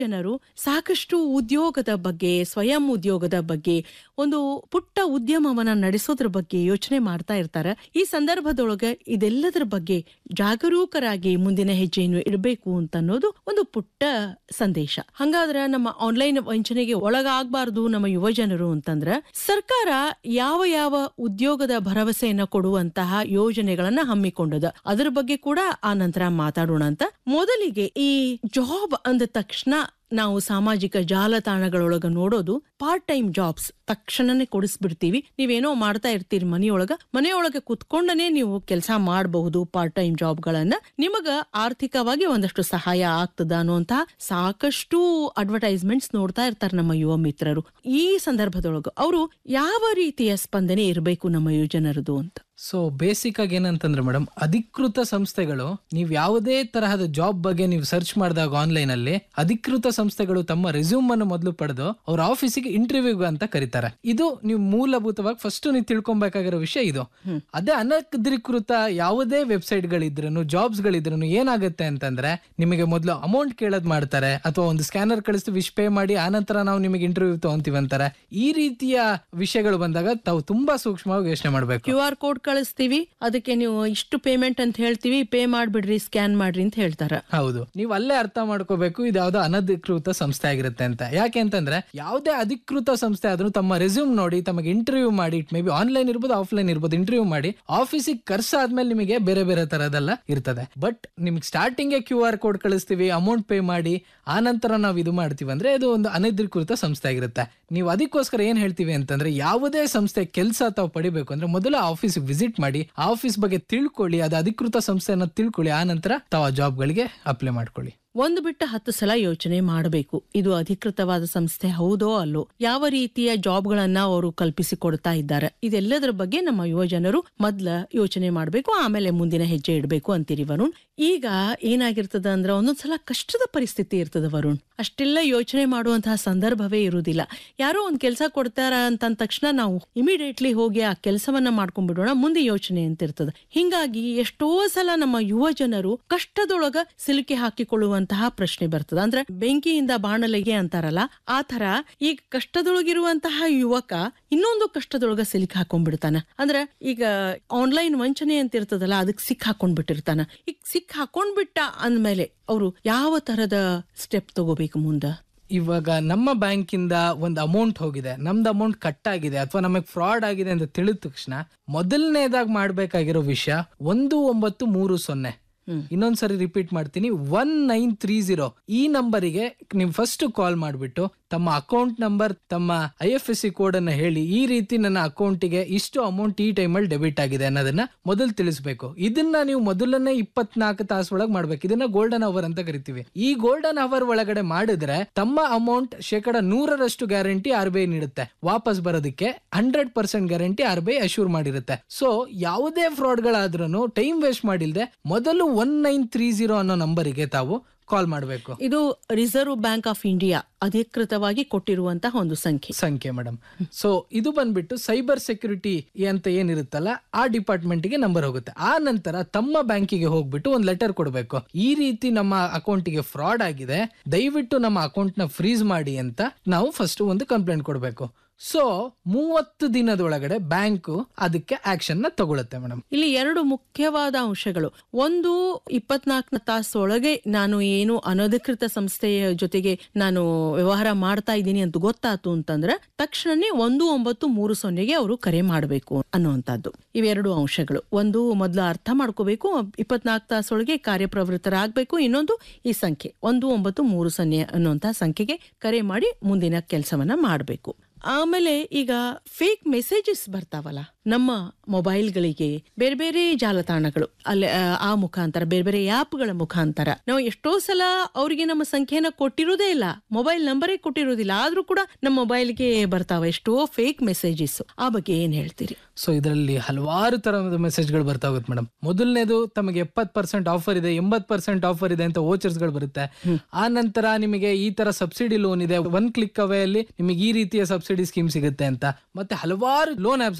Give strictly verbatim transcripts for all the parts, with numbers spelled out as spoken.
ಜನರು ಸಾಕಷ್ಟು ಉದ್ಯೋಗದ ಬಗ್ಗೆ, ಸ್ವಯಂ ಉದ್ಯೋಗದ ಬಗ್ಗೆ, ಒಂದು ಪುಟ್ಟ ಉದ್ಯಮವನ್ನ ನಡೆಸೋದ್ರ ಬಗ್ಗೆ ಯೋಚನೆ ಮಾಡ್ತಾ ಇರ್ತಾರೆ. ಈ ಸಂದರ್ಭದೊಳಗೆ ಇದೆಲ್ಲದರ ಬಗ್ಗೆ ಜಾಗರೂಕರಾಗಿ ಮುಂದಿನ ಹೆಜ್ಜೆಯನ್ನು ಇಡಬೇಕು ಅಂತ ಅನ್ನೋದು ಒಂದು ಪುಟ್ಟ ಸಂದೇಶ. ಹಂಗಾದ್ರೆ ನಮ್ಮ ಆನ್ಲೈನ್ ವಂಚನೆಗೆ ಒಳಗಾಗಬಾರದು ನಮ್ಮ ಯುವ ಜನರು ಅಂತಂದ್ರ ಸರ್ಕಾರ ಯಾವ ಯಾವ ಉದ್ಯೋಗದ ಭರವಸೆಯನ್ನ ಕೊಡುವಂತಹ ಯೋಜನೆಗಳನ್ನ ಹಮ್ಮಿಕೊಂಡದ ಅದರ ಬಗ್ಗೆ ಕೂಡ ಆ ನಂತರ ಮಾತಾಡೋಣ ಅಂತ. ಮೊದಲಿಗೆ ಈ ಜಾಬ್ ಅಂದ ತಕ್ಷಣ ನಾವು ಸಾಮಾಜಿಕ ಜಾಲತಾಣಗಳೊಳಗ ನೋಡೋದು ಪಾರ್ಟ್ ಟೈಮ್ ಜಾಬ್ಸ್ ತಕ್ಷಣನೇ ಕೊಡಿಸ್ಬಿಡ್ತೀವಿ. ನೀವೇನೋ ಮಾಡ್ತಾ ಇರ್ತೀರಿ ಮನೆಯೊಳಗ, ಮನೆಯೊಳಗೆ ಕುತ್ಕೊಂಡನೆ ನೀವು ಕೆಲಸ ಮಾಡಬಹುದು ಪಾರ್ಟ್ ಟೈಮ್ ಜಾಬ್ಗಳನ್ನ, ನಿಮಗ ಆರ್ಥಿಕವಾಗಿ ಒಂದಷ್ಟು ಸಹಾಯ ಆಗ್ತದ ಅನ್ನುವಂತಹ ಸಾಕಷ್ಟು ಅಡ್ವರ್ಟೈಸ್ಮೆಂಟ್ಸ್ ನೋಡ್ತಾ ಇರ್ತಾರೆ ನಮ್ಮ ಯುವ ಮಿತ್ರರು. ಈ ಸಂದರ್ಭದೊಳಗ ಅವರು ಯಾವ ರೀತಿಯ ಸ್ಪಂದನೆ ಇರಬೇಕು ನಮ್ಮ ಯುವಜನರದು ಅಂತ? ಸೊ ಬೇಸಿಕ್ ಆಗಿ ಏನಂತಂದ್ರೆ ಮೇಡಮ್, ಅಧಿಕೃತ ಸಂಸ್ಥೆಗಳು ನೀವು ಯಾವುದೇ ತರಹದ ಜಾಬ್ ಬಗ್ಗೆ ನೀವು ಸರ್ಚ್ ಮಾಡಿದಾಗ ಆನ್ಲೈನ್ ಅಲ್ಲಿ ಅಧಿಕೃತ ಸಂಸ್ಥೆಗಳು ತಮ್ಮ ರೆಸ್ಯೂಮ್ ಅನ್ನು ಮೊದಲು ಪಡೆದು ಅವ್ರ ಆಫೀಸಿಗೆ ಇಂಟರ್ವ್ಯೂ ಅಂತ ಕರೀತಾರೆ. ಇದು ನೀವು ಮೂಲಭೂತವಾಗಿ ಫಸ್ಟ್ ನೀವು ತಿಳ್ಕೊಬೇಕಾಗಿರೋ ವಿಷಯ ಇದು. ಅದೇ ಅನಧಿಕೃತ ಯಾವುದೇ ವೆಬ್ಸೈಟ್ ಗಳಿದ್ರು ಜಾಬ್ಸ್ ಗಳಿದ್ರು ಏನಾಗುತ್ತೆ ಅಂತಂದ್ರೆ ನಿಮಗೆ ಮೊದಲು ಅಮೌಂಟ್ ಕೇಳೋದ್ ಮಾಡ್ತಾರೆ, ಅಥವಾ ಒಂದು ಸ್ಕ್ಯಾನರ್ ಕಳಿಸ್ತೀವಿ ವಿಶ್ ಪೇ ಮಾಡಿ ಆನಂತರ ನಾವು ನಿಮಗೆ ಇಂಟರ್ವ್ಯೂ ತಗೊಂತೀವಿ ಅಂತಾರೆ. ಈ ರೀತಿಯ ವಿಷಯಗಳು ಬಂದಾಗ ತಾವು ತುಂಬಾ ಸೂಕ್ಷ್ಮವಾಗಿ ಯೋಚನೆ ಮಾಡ್ಬೇಕು. ಕ್ಯೂ ಆರ್ ಕೋಡ್ ಕಳಿಸ್ತೀವಿ, ಅದಕ್ಕೆ ನೀವು ಇಷ್ಟು ಪೇಮೆಂಟ್ ಅಂತ ಹೇಳ್ತೀವಿ, ಪೇ ಮಾಡ್ಬಿಡ್ರಿ, ಸ್ಕ್ಯಾನ್ ಮಾಡ್ರಿ ಅಂತ ಹೇಳ್ತಾರ. ಹೌದು, ನೀವು ಅಲ್ಲೇ ಅರ್ಥ ಮಾಡ್ಕೋಬೇಕು ಇದು ಯಾವ್ದೋ ಅನಧಿಕೃತ ಸಂಸ್ಥೆ ಆಗಿರುತ್ತೆ ಅಂತ. ಯಾಕೆ ಅಂತಂದ್ರೆ ಯಾವುದೇ ಅಧಿಕೃತ ಸಂಸ್ಥೆ ಆದ್ರೂ ತಮ್ಮ ರೆಸ್ಯೂಮ್ ನೋಡಿ ತಮಗೆ ಇಂಟರ್ವ್ಯೂ ಮಾಡಿ, ಇಟ್ ಮೇ ಬಿ ಆನ್ಲೈನ್ ಇರ್ಬೋದು ಆಫ್ಲೈನ್ ಇರ್ಬೋದು, ಇಂಟರ್ವ್ಯೂ ಮಾಡಿ ಆಫೀಸಿಗೆ ಕರ್ಸಾದ್ಮೇಲೆ ನಿಮಗೆ ಬೇರೆ ಬೇರೆ ತರದೆಲ್ಲ ಇರ್ತದೆ. ಬಟ್ ನಿಮ್ಗೆ ಸ್ಟಾರ್ಟಿಂಗ್ ಕ್ಯೂ ಆರ್ ಕೋಡ್ ಕಳಿಸ್ತೀವಿ, ಅಮೌಂಟ್ ಪೇ ಮಾಡಿ ಆ ನಂತರ ನಾವು ಇದು ಮಾಡ್ತೀವಿ ಅಂದ್ರೆ ಇದು ಒಂದು ಅನಧಿಕೃತ ಸಂಸ್ಥೆ ಆಗಿರುತ್ತೆ. ನೀವು ಅದಕ್ಕೋಸ್ಕರ ಏನ್ ಹೇಳ್ತೀವಿ ಅಂತಂದ್ರೆ ಯಾವುದೇ ಸಂಸ್ಥೆ ಕೆಲಸ ತಾವು ಪಡಿಬೇಕು ಅಂದ್ರೆ ಮೊದಲು ಆಫೀಸ್ ವಿಸಿಟ್ ಮಾಡಿ, ಆ ಆಫೀಸ್ ಬಗ್ಗೆ ತಿಳ್ಕೊಳ್ಳಿ, ಅದು ಅಧಿಕೃತ ಸಂಸ್ಥೆ ಅನ್ನೋದು ತಿಳ್ಕೊಳ್ಳಿ, ಆ ನಂತರ ತಾವು ಆ ಜಾಬ್ ಗಳಿಗೆ ಅಪ್ಲೈ ಮಾಡ್ಕೊಳ್ಳಿ. ಒಂದು ಬಿಟ್ಟ ಹತ್ತು ಸಲ ಯೋಚನೆ ಮಾಡಬೇಕು, ಇದು ಅಧಿಕೃತವಾದ ಸಂಸ್ಥೆ ಹೌದೋ ಅಲ್ಲೋ, ಯಾವ ರೀತಿಯ ಜಾಬ್ ಗಳನ್ನ ಅವರು ಕಲ್ಪಿಸಿ ಕೊಡ್ತಾ ಇದ್ದಾರೆ, ಇದೆಲ್ಲದರ ಬಗ್ಗೆ ನಮ್ಮ ಯುವ ಜನರು ಮೊದ್ಲ ಯೋಚನೆ ಮಾಡಬೇಕು, ಆಮೇಲೆ ಮುಂದಿನ ಹೆಜ್ಜೆ ಇಡಬೇಕು ಅಂತೀರಿ ವರುಣ್. ಈಗ ಏನಾಗಿರ್ತದ ಅಂದ್ರೆ ಒಂದೊಂದ್ಸಲ ಕಷ್ಟದ ಪರಿಸ್ಥಿತಿ ಇರ್ತದ ವರುಣ್, ಅಷ್ಟೆಲ್ಲ ಯೋಚನೆ ಮಾಡುವಂತಹ ಸಂದರ್ಭವೇ ಇರುವುದಿಲ್ಲ. ಯಾರೋ ಒಂದ್ ಕೆಲಸ ಕೊಡ್ತಾರ ಅಂತ ತಕ್ಷಣ ನಾವು ಇಮಿಡಿಯೇಟ್ಲಿ ಹೋಗಿ ಆ ಕೆಲಸವನ್ನ ಮಾಡ್ಕೊಂಡ್ಬಿಡೋಣ, ಮುಂದೆ ಯೋಚನೆ ಅಂತ ಇರ್ತದ. ಹಿಂಗಾಗಿ ಎಷ್ಟೋ ಸಲ ನಮ್ಮ ಯುವ ಜನರು ಕಷ್ಟದೊಳಗ ಸಿಲುಕಿ ಹಾಕಿಕೊಳ್ಳುವ ಪ್ರಶ್ನೆ ಬರ್ತದ. ಅಂದ್ರೆ ಬೆಂಕಿಯಿಂದ ಬಾಣಲೆಗೆ ಅಂತಾರಲ್ಲ, ಆ ತರ ಈಗ ಕಷ್ಟದೊಳಗಿರುವಂತಹ ಯುವಕ ಇನ್ನೊಂದು ಕಷ್ಟದೊಳಗ ಸಿಲುಕಿ ಹಾಕೊಂಡ್ಬಿಡ್ತಾನ. ಅಂದ್ರ ಈಗ ಆನ್ಲೈನ್ ವಂಚನೆ ಅಂತ ಇರ್ತದಲ್ಲ, ಅದಕ್ಕೆ ಸಿಕ್ ಹಾಕೊಂಡ್ಬಿಟ್ಟಿರ್ತಾನ. ಈಗ ಸಿಕ್ ಹಾಕೊಂಡ್ಬಿಟ್ಟ ಅಂದ್ಮೇಲೆ ಅವರು ಯಾವ ತರದ ಸ್ಟೆಪ್ ತಗೋಬೇಕು ಮುಂದ? ಇವಾಗ ನಮ್ಮ ಬ್ಯಾಂಕಿಂದ ಒಂದು ಅಮೌಂಟ್ ಹೋಗಿದೆ, ನಮ್ದು ಅಮೌಂಟ್ ಕಟ್ ಆಗಿದೆ ಅಥವಾ ನಮಗೆ ಫ್ರಾಡ್ ಆಗಿದೆ ಅಂತ ತಿಳಿದ ತಕ್ಷಣ ಮೊದಲನೇದಾಗಿ ಮಾಡ್ಬೇಕಾಗಿರೋ ವಿಷಯ ಒಂದು ಒಂಬತ್ತು ಮೂರು ಸೊನ್ನೆ, ಇನ್ನೊಂದ್ಸರಿ ರಿಪೀಟ್ ಮಾಡ್ತೀನಿ, ಒನ್ ನೈನ್ ತ್ರೀ ಜೀರೋ ಈ ನಂಬರಿಗೆ ನೀವು ಫಸ್ಟ್ ಕಾಲ್ ಮಾಡ್ಬಿಟ್ಟು ತಮ್ಮ ಅಕೌಂಟ್ ನಂಬರ್, ತಮ್ಮ I F S C code ಅನ್ನ ಹೇಳಿ, ಈ ರೀತಿ ನನ್ನ ಅಕೌಂಟಿಗೆ ಇಷ್ಟು ಅಮೌಂಟ್ ಈ ಟೈಮಲ್ಲಿ ಡೆಬಿಟ್ ಆಗಿದೆ ಅನ್ನೋದನ್ನ ಮೊದಲು ತಿಳಿಸ್ಬೇಕು. ಇದನ್ನ ನೀವು ಮೊದಲನೇ ಇಪ್ಪತ್ನಾಲ್ಕು ತಾಸು ಒಳಗೆ ಮಾಡ್ಬೇಕು. ಇದನ್ನ ಗೋಲ್ಡನ್ ಅವರ್ ಅಂತ ಕರಿತೀವಿ. ಈ ಗೋಲ್ಡನ್ ಅವರ್ ಒಳಗಡೆ ಮಾಡಿದ್ರೆ ತಮ್ಮ ಅಮೌಂಟ್ ಶೇಕಡ ನೂರರಷ್ಟು ಗ್ಯಾರಂಟಿ ಆರ್ ಬಿ ಐ ನೀಡುತ್ತೆ, ವಾಪಸ್ ಬರೋದಕ್ಕೆ hundred percent guarantee R B I assure ಮಾಡಿರುತ್ತೆ. So ಯಾವುದೇ ಫ್ರಾಡ್ ಗಳಾದ್ರೂ ಟೈಮ್ ವೇಸ್ಟ್ ಮಾಡಿಲ್ದೆ ಮೊದಲು ಒನ್ ನೈನ್ ತ್ರೀ ಜೀರೋ ಅನ್ನೋ ನಂಬರಿಗೆ ತಾವು ಕಾಲ್ ಮಾಡಬೇಕು. ಇದು ರಿಸರ್ವ್ ಬ್ಯಾಂಕ್ ಆಫ್ ಇಂಡಿಯಾ ಅಧಿಕೃತವಾಗಿ ಕೊಟ್ಟಿರುವಂತಹ ಒಂದು ಸಂಖ್ಯೆ ಸಂಖ್ಯೆ ಮೇಡಮ್. ಸೊ ಇದು ಬಂದ್ಬಿಟ್ಟು ಸೈಬರ್ ಸೆಕ್ಯೂರಿಟಿ ಅಂತ ಏನಿರುತ್ತಲ್ಲ ಆ ಡಿಪಾರ್ಟ್ಮೆಂಟ್ ಗೆ ನಂಬರ್ ಹೋಗುತ್ತೆ. ಆ ನಂತರ ತಮ್ಮ ಬ್ಯಾಂಕಿಗೆ ಹೋಗ್ಬಿಟ್ಟು ಒಂದು ಲೆಟರ್ ಕೊಡಬೇಕು, ಈ ರೀತಿ ನಮ್ಮ ಅಕೌಂಟಿಗೆ ಫ್ರಾಡ್ ಆಗಿದೆ, ದಯವಿಟ್ಟು ನಮ್ಮ ಅಕೌಂಟ್ ನ ಫ್ರೀಸ್ ಮಾಡಿ ಅಂತ ನಾವು ಫಸ್ಟ್ ಒಂದು ಕಂಪ್ಲೇಂಟ್ ಕೊಡಬೇಕು. ಸೊ ಮೂವತ್ತು ದಿನದೊಳಗಡೆ ಬ್ಯಾಂಕು ಅದಕ್ಕೆ ಆಕ್ಷನ್ ನ ತಗೊಳುತ್ತೆ ಮೇಡಮ್. ಇಲ್ಲಿ ಎರಡು ಮುಖ್ಯವಾದ ಅಂಶಗಳು. ಒಂದು, ಇಪ್ಪತ್ನಾಲ್ಕು ತಾಸೊಳಗೆ ನಾನು ಏನು ಅನಧಿಕೃತ ಸಂಸ್ಥೆಯ ಜೊತೆಗೆ ನಾನು ವ್ಯವಹಾರ ಮಾಡ್ತಾ ಇದ್ದೀನಿ ಅಂತ ಗೊತ್ತಾತು ಅಂತಂದ್ರೆ ತಕ್ಷಣನೇ ಒಂದು ಒಂಬತ್ತು ಮೂರು ಸೊನ್ನೆಗೆ ಅವರು ಕರೆ ಮಾಡಬೇಕು ಅನ್ನುವಂಥದ್ದು. ಇವೆರಡು ಅಂಶಗಳು. ಒಂದು ಮೊದಲು ಅರ್ಥ ಮಾಡ್ಕೋಬೇಕು, ಇಪ್ಪತ್ನಾಲ್ಕು ತಾಸೊಳಗೆ ಕಾರ್ಯಪ್ರವೃತ್ತರಾಗಬೇಕು. ಇನ್ನೊಂದು ಈ ಸಂಖ್ಯೆ ಒಂದು ಒಂಬತ್ತು ಮೂರು ಸೊನ್ನೆ ಅನ್ನುವಂತಹ ಸಂಖ್ಯೆಗೆ ಕರೆ ಮಾಡಿ ಮುಂದಿನ ಕೆಲಸವನ್ನ ಮಾಡಬೇಕು. ಆಮೇಲೆ ಈಗ ಫೇಕ್ ಮೆಸೇಜಸ್ ಬರ್ತಾವಲ್ಲ ನಮ್ಮ ಮೊಬೈಲ್ಗಳಿಗೆ, ಬೇರೆ ಬೇರೆ ಜಾಲತಾಣಗಳು ಅಲ್ಲಿ ಆ ಮುಖಾಂತರ, ಬೇರೆ ಬೇರೆ ಆ್ಯಪ್ಗಳ ಮುಖಾಂತರ ನಾವು ಎಷ್ಟೋ ಸಲ ಅವರಿಗೆ ನಮ್ಮ ಸಂಖ್ಯೆನ ಕೊಟ್ಟಿರೋದೇ ಇಲ್ಲ, ಮೊಬೈಲ್ ನಂಬರೇ ಕೊಟ್ಟಿರೋದಿಲ್ಲ, ಆದ್ರೂ ಕೂಡ ನಮ್ಮ ಮೊಬೈಲ್ಗೆ ಬರ್ತಾವ ಎಷ್ಟೋ ಫೇಕ್ ಮೆಸೇಜಸ್. ಆ ಬಗ್ಗೆ ಏನ್ ಹೇಳ್ತೀರಿ? ಸೊ ಇದರಲ್ಲಿ ಹಲವಾರು ತರಹದ ಮೆಸೇಜ್ಗಳು ಬರ್ತಾ ಹೋಗುತ್ತೆ ಮೇಡಮ್. ಮೊದಲನೇದು ತಮಗೆ ಎಪ್ಪತ್ ಪರ್ಸೆಂಟ್ ಆಫರ್ ಇದೆ, ಎಂಬತ್ ಪರ್ಸೆಂಟ್ ಆಫರ್ ಇದೆ ಅಂತ ವೋಚರ್ಸ್ ಗಳು ಬರುತ್ತೆ. ಆ ನಂತರ ನಿಮಗೆ ಈ ತರ ಸಬ್ಸಿಡಿ ಲೋನ್ ಇದೆ, ಒನ್ ಕ್ಲಿಕ್ ಅವೇ ಅಲ್ಲಿ ನಿಮಗೆ ಈ ರೀತಿಯ ಸಬ್ಸಿಡಿ ಸ್ಕೀಮ್ ಸಿಗುತ್ತೆ ಅಂತ. ಮತ್ತೆ ಹಲವಾರು ಲೋನ್ ಆಪ್ಸ್ ಗಳಿದಾವೆ.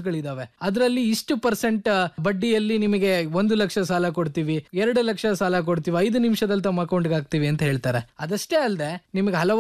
ಅದರಲ್ಲಿ ಇಷ್ಟು ಪರ್ಸೆಂಟ್ ಬಡ್ಡಿಯಲ್ಲಿ ನಿಮಗೆ ಒಂದು ಲಕ್ಷ ಸಾಲ ಕೊಡ್ತೀವಿ, ಎರಡು ಲಕ್ಷ ಸಾಲ ಕೊಡ್ತೀವಿ, ಐದು ನಿಮಿಷದಲ್ಲಿ ತಮ್ಮ ಅಕೌಂಟ್ಗೆ ಹಾಕ್ತಿವಿ ಅಂತ ಹೇಳ್ತಾರೆ. ಅದಷ್ಟೇ ಅಲ್ಲದೆ ನಿಮಗೆ ಹಲವಾರು